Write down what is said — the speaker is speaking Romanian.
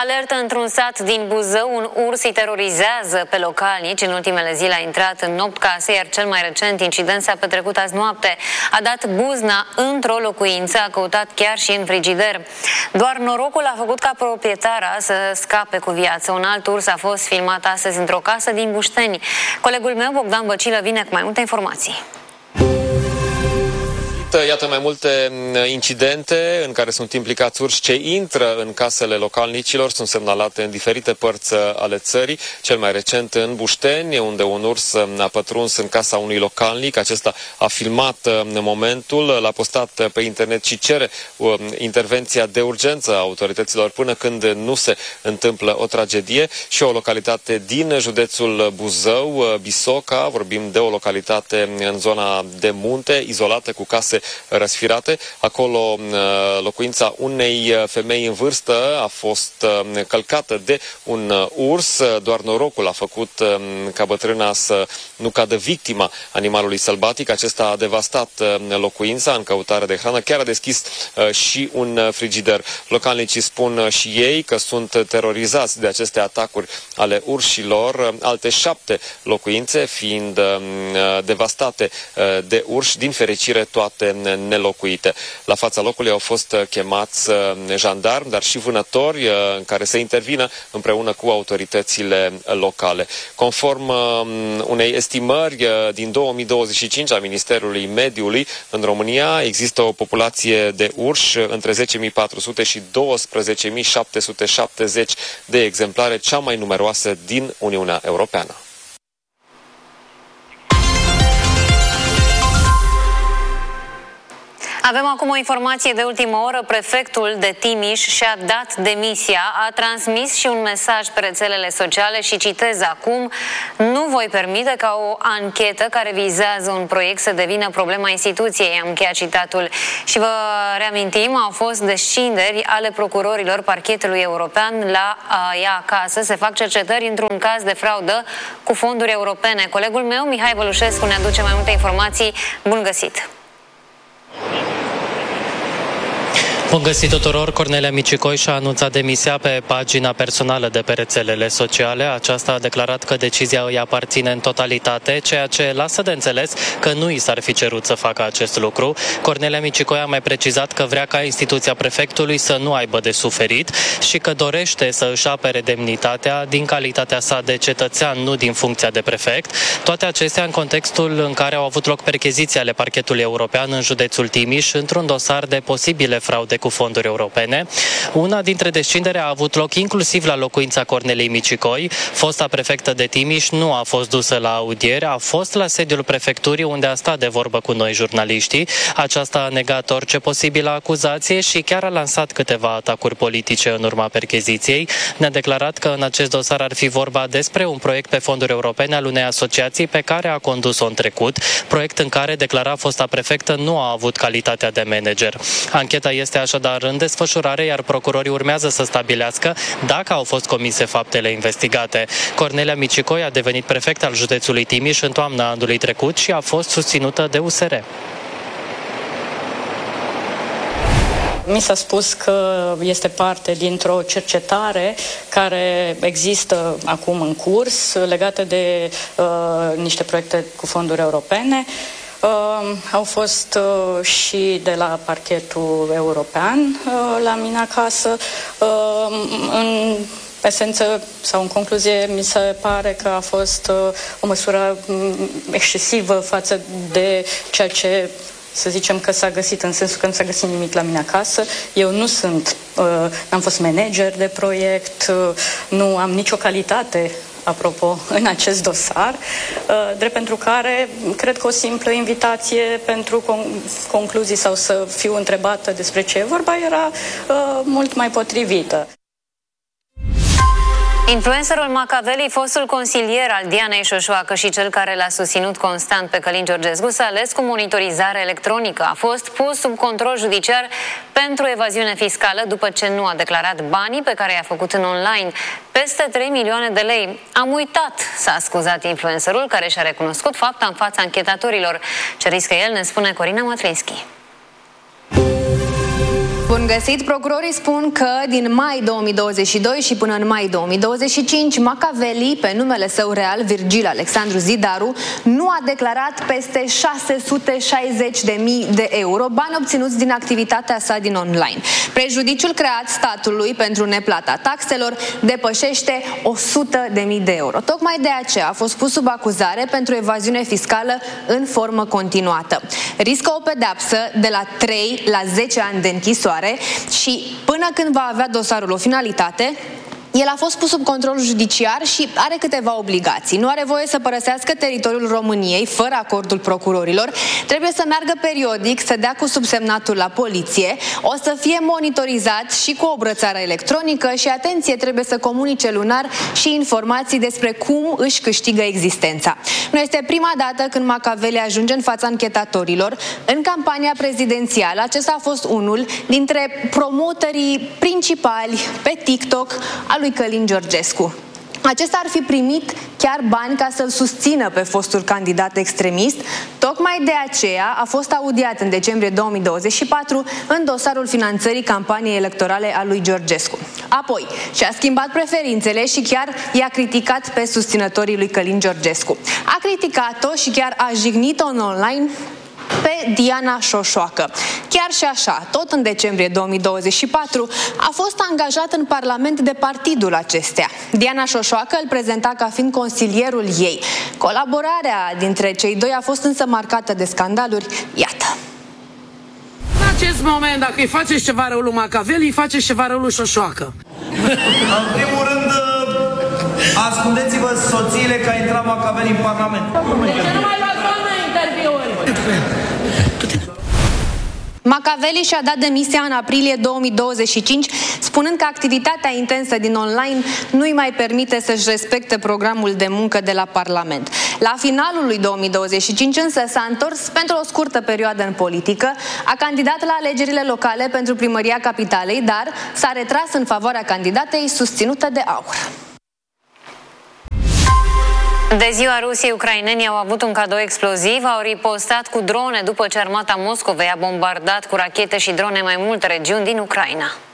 Alertă într-un sat din Buzău, un urs îi terorizează pe localnici. În ultimele zile a intrat în 8 case, iar cel mai recent incident s-a petrecut azi noapte. A dat buzna într-o locuință, a căutat chiar și în frigider. Doar norocul a făcut ca proprietara să scape cu viață. Un alt urs a fost filmat astăzi într-o casă din Bușteni. Colegul meu, Bogdan Băcilă, vine cu mai multe informații. Iată mai multe incidente în care sunt implicați urși ce intră în casele localnicilor, sunt semnalate în diferite părți ale țării. Cel mai recent în Bușteni, unde un urs a pătruns în casa unui localnic. Acesta a filmat momentul, l-a postat pe internet și cere intervenția de urgență a autorităților până când nu se întâmplă o tragedie. Și o localitate din județul Buzău, Bisoca, vorbim de o localitate în zona de munte, izolată cu case răsfirate. Acolo locuința unei femei în vârstă a fost călcată de un urs. Doar norocul a făcut ca bătrâna să nu cadă victima animalului sălbatic. Acesta a devastat locuința în căutare de hrană. Chiar a deschis și un frigider. Localnicii spun și ei că sunt terorizați de aceste atacuri ale urșilor. Alte 7 locuințe fiind devastate de urși, din fericire toate nelocuite. La fața locului au fost chemați jandarmi, dar și vânători care să intervină împreună cu autoritățile locale. Conform unei estimări din 2025 a Ministerului Mediului, în România există o populație de urși între 10.400 și 12.770 de exemplare, cea mai numeroasă din Uniunea Europeană. Avem acum o informație de ultimă oră. Prefectul de Timiș și-a dat demisia, a transmis și un mesaj pe rețelele sociale și citez acum: nu voi permite ca o anchetă care vizează un proiect să devină problema instituției. Am încheiat citatul. Și vă reamintim, au fost descinderi ale procurorilor Parchetului European la ea acasă. Se fac cercetări într-un caz de fraudă cu fonduri europene. Colegul meu, Mihai Bălușescu, ne aduce mai multe informații. Bun găsit! Bun găsit tuturor! Cornelia Micicoi și-a anunțat demisia pe pagina personală de pe rețelele sociale. Aceasta a declarat că decizia îi aparține în totalitate, ceea ce lasă de înțeles că nu i s-ar fi cerut să facă acest lucru. Cornelia Micicoi a mai precizat că vrea ca instituția prefectului să nu aibă de suferit și că dorește să își apere demnitatea din calitatea sa de cetățean, nu din funcția de prefect. Toate acestea în contextul în care au avut loc percheziții ale Parchetului European în județul Timiș într-un dosar de posibile fraude cu fonduri europene. Una dintre descindere a avut loc inclusiv la locuința Corneliei Micicoi. Fosta prefectă de Timiș nu a fost dusă la audiere, a fost la sediul prefecturii, unde a stat de vorbă cu noi, jurnaliștii. Aceasta a negat orice posibilă acuzație și chiar a lansat câteva atacuri politice în urma percheziției. Ne-a declarat că în acest dosar ar fi vorba despre un proiect pe fonduri europene al unei asociații pe care a condus-o în trecut, proiect în care, declara fosta prefectă, nu a avut calitatea de manager. Ancheta este așadar în desfășurare, iar procurorii urmează să stabilească dacă au fost comise faptele investigate. Cornelia Micicoi a devenit prefect al județului Timiș în toamna anului trecut și a fost susținută de USR. Mi s-a spus că este parte dintr-o cercetare care există acum în curs legată de niște proiecte cu fonduri europene. Au fost și de la Parchetul European la mine acasă. În esență sau în concluzie, mi se pare că a fost o măsură excesivă față de ceea ce, să zicem, că s-a găsit, în sensul că nu s-a găsit nimic la mine acasă. Eu nu sunt, n-am fost manager de proiect, nu am nicio calitate, apropo, în acest dosar, drept pentru care cred că o simplă invitație pentru concluzii sau să fiu întrebată despre ce e vorba era mult mai potrivită. Influencerul Macaveli, fostul consilier al Dianei Șoșoacă și cel care l-a susținut constant pe Călin Georgescu, s-a ales cu monitorizare electronică. A fost pus sub control judiciar pentru evaziune fiscală după ce nu a declarat banii pe care i-a făcut în online. Peste 3 milioane de lei. Am uitat, s-a scuzat influencerul, care și-a recunoscut fapta în fața anchetatorilor. Ce riscă el, ne spune Corina Matlinski. Bun găsit! Procurorii spun că din mai 2022 și până în mai 2025, Macaveli, pe numele său real, Virgil Alexandru Zidaru, nu a declarat peste 660.000 de euro, bani obținuți din activitatea sa din online. Prejudiciul creat statului pentru neplata taxelor depășește 100.000 de euro. Tocmai de aceea a fost pus sub acuzare pentru evaziune fiscală în formă continuată. Riscă o pedeapsă de la 3 la 10 ani de închisoare și până când va avea dosarul o finalitate, el a fost pus sub control judiciar și are câteva obligații. Nu are voie să părăsească teritoriul României fără acordul procurorilor, trebuie să meargă periodic, să dea cu subsemnatul la poliție, o să fie monitorizat și cu o brățară electronică și, atenție, trebuie să comunice lunar și informații despre cum își câștigă existența. Nu este prima dată când Macaveli ajunge în fața anchetatorilor. În campania prezidențială, acesta a fost unul dintre promotorii principali pe TikTok al lui Călin Georgescu. Acesta ar fi primit chiar bani ca să-l susțină pe fostul candidat extremist. Tocmai de aceea a fost audiat în decembrie 2024 în dosarul finanțării campaniei electorale a lui Georgescu. Apoi și-a schimbat preferințele și chiar i-a criticat pe susținătorii lui Călin Georgescu. A criticat-o și chiar a jignit-o în online pe Diana Șoșoacă. Chiar și așa, tot în decembrie 2024, a fost angajat în Parlament de partidul acestea. Diana Șoșoacă îl prezenta ca fiind consilierul ei. Colaborarea dintre cei doi a fost însă marcată de scandaluri. Iată. În acest moment, dacă îi faceți ceva rău lui Macaveli, îi faceți ceva rău lui Șoșoacă. În primul rând, ascundeți-vă soțiile că a intrat Macaveli în Parlament. De ce nu mai luați doamnă interviuri? Macaveli și-a dat demisia în aprilie 2025, spunând că activitatea intensă din online nu îi mai permite să-și respecte programul de muncă de la Parlament. La finalul lui 2025 însă s-a întors pentru o scurtă perioadă în politică, a candidat la alegerile locale pentru primăria capitalei, dar s-a retras în favoarea candidatei susținută de AUR. De ziua Rusiei, ucrainenii au avut un cadou exploziv, au ripostat cu drone după ce armata Moscovei a bombardat cu rachete și drone mai multe regiuni din Ucraina.